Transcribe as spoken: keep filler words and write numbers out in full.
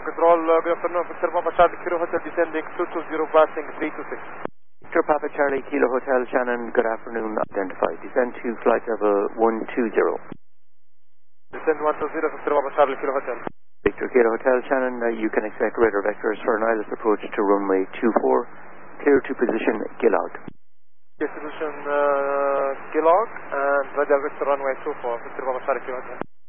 Control, uh, good afternoon. Victor Papa Charlie Kilo Hotel descending two two zero, passing three two six. Victor Papa Charlie Kilo Hotel Shannon, good afternoon. Identified. Descend to flight level one two zero. Descend one two zero, Victor Papa Charlie Kilo Hotel. Victor Kilo Hotel Shannon, uh, you can expect radar vectors for an I L S approach to runway two four. Clear to position Gillog. Clear to position uh, Gillog and radar vector runway two four, Victor Papa Charlie Kilo Hotel.